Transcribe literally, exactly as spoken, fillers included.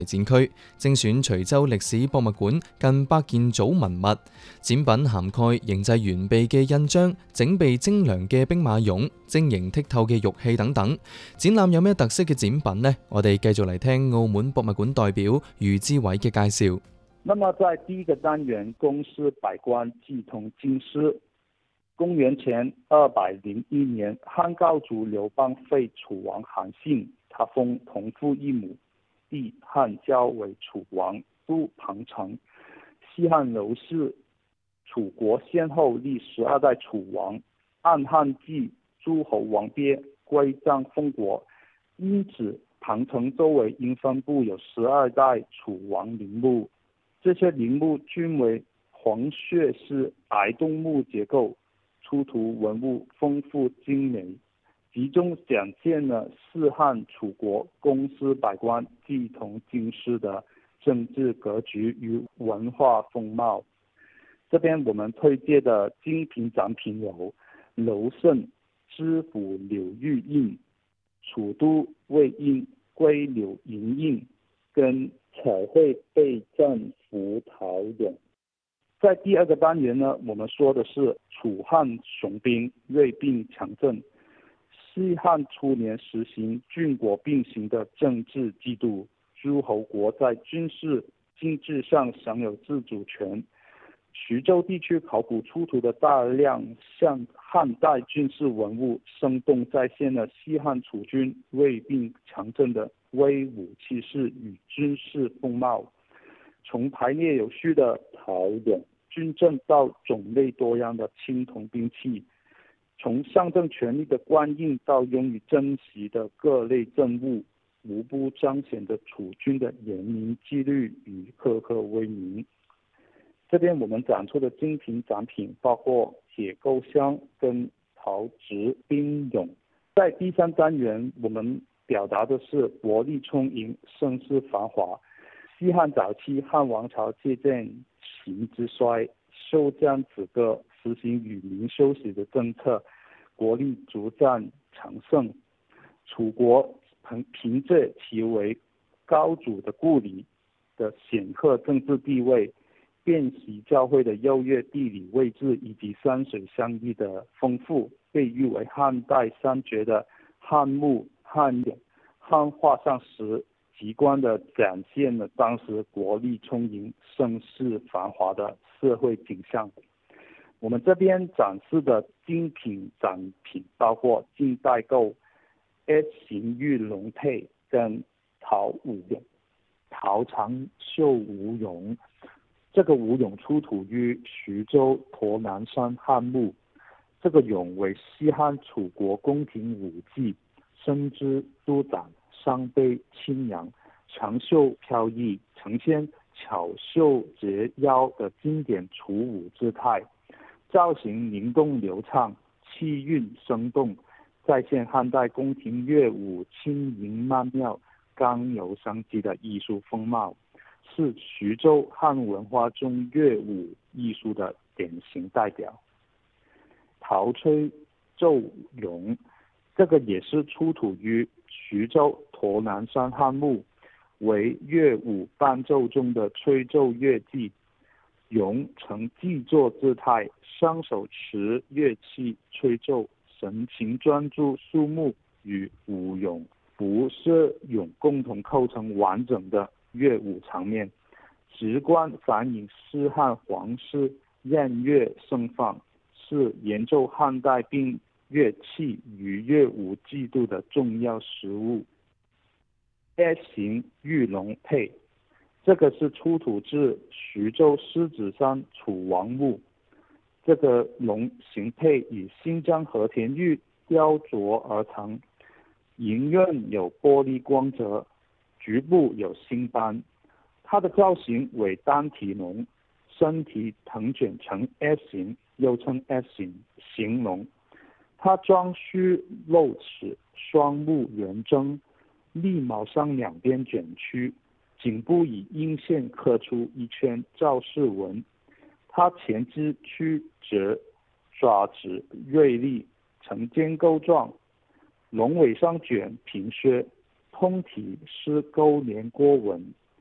展區精選徐州歷史博物館近百件祖文物，展品涵蓋形製完備嘅印章、整備精良嘅兵馬俑、晶瑩剔透嘅玉器等等。展覽有咩特色嘅展品呢？我哋繼續嚟聽澳門博物館代表余志偉嘅介紹。 那麼在第一個單元，公司百官祭同京師。公元前二百零一年，漢高祖劉邦廢楚王韓信，他封同父異母弟漢交為楚王，都彭城。西漢劉氏楚國先後立十二代楚王，按漢紀諸侯王別歸葬封國，因此彭城周圍應分布有十二代楚王陵墓。這些陵墓均為黃血式白洞墓結構，出土文物豐富精美，集中展現了四漢楚國公司百官祭同京師的政治格局與文化風貌。這邊我們推薦的精品展品有樓勝知府柳玉印、楚都魏印龜柳銀印跟彩繪備戰符陶俑。在第二個單元呢，我們說的是楚漢雄兵銳並強政。西漢初年實行郡國並行的政治制度，諸侯國在軍事經濟上享有自主權。徐州地區考古出土的大量像漢代軍事文物，生動再現了西漢楚軍銳並強政的威武氣勢與軍事風貌。從排列有序的陶俑、軍陣到種類多樣的青銅兵器，從象徵權力的官印到用於珍惜的各類政物，無不彰顯着楚軍的嚴明紀律與赫赫威名。這邊我們展出的精品展品包括鐵構箱跟陶瓷兵俑。在第三單元，我們表達的是國力充盈、盛世繁華。西漢早期，漢王朝借鑒秦之衰，休將止戈，實行與民休息的政策，國力逐漸強盛。楚國憑憑借其為高祖的故里的顯赫政治地位，遍習教會的優越地理位置以及山水相依的豐富，被譽為漢代三絕的漢墓、漢俑、漢畫像石，直觀地展現了當時國力充盈、盛世繁華的社會景象。我們這邊展示的精品展品包括近代構 S 型玉龍佩跟陶武俑。 陶長繡武俑，這個武俑出土於徐州沱南山漢墓。這個俑為西漢楚國宮廷武器，身姿舒展，傷背清揚，長袖飄逸，呈現巧繡折腰的經典楚武姿態，造型靈動流暢，氣韻生動，再現漢代宮廷樂舞輕盈曼妙、剛柔相濟的藝術風貌，是徐州漢文化中樂舞藝術的典型代表。陶吹奏俑，這個也是出土於徐州沱南山漢墓，為樂舞伴奏中的吹奏樂器，俑呈靜坐姿態，雙手持樂器吹奏，神情專注肅穆，與舞俑、服飾俑共同構成完整的樂舞場面，直觀反映西漢皇室宴樂盛放，是演奏漢代兵樂器與樂舞制度的重要實物。S 型玉龍佩，這個是出土自徐州獅子山楚王墓。這個龍形佩以新疆和田玉雕琢而成，銀刃有玻璃光澤，局部有星斑。它的造型為單體龍，身體騰捲成 S 型，又稱 S 型形龍。它裝須露齒，雙目圓睜，利毛上兩邊捲曲，頸部以陰線刻出一圈造飾紋。它前肢曲折，爪子銳利，呈尖鈎狀，龍尾上捲平削，通體施勾連郭紋，